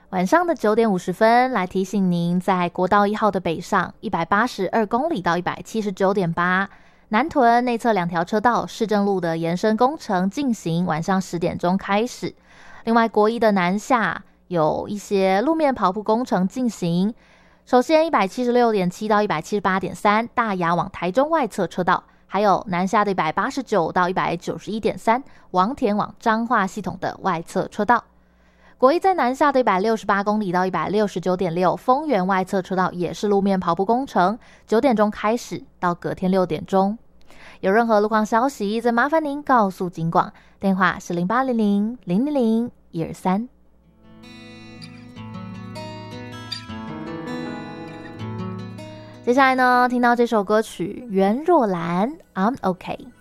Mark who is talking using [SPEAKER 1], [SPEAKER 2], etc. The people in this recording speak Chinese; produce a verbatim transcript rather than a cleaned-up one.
[SPEAKER 1] 晚上的九点五十分，来提醒您，在国道一号的北上一百八十二公里到一百七十九点八，南屯内侧两条车道市政路的延伸工程进行，晚上十点钟开始。另外，国一的南下有一些路面跑步工程进行。首先一百七十六点七到一百七十八点三大雅往台中外侧车道，还有南下的一百八十九到一百九十一点三王田往彰化系统的外侧车道。国一在南下的一百六十八公里到一百六十九点六丰原外侧车道也是路面跑步工程，九点钟开始到隔天六点钟。有任何路况消息，则麻烦您告诉警广，电话是零八零零零零零一二三。接下来呢，听到这首歌曲袁若兰 I'm OK。